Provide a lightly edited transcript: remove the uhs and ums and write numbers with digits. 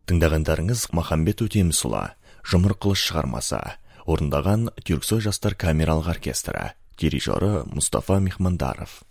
Тыңдағандарыңыз Махамбет Өтемісұлы, Жұмыр қылыш шығармасы, орындаған Түрксой жастар камералық оркестрі, дирижері Мұстафа Мехмандаров.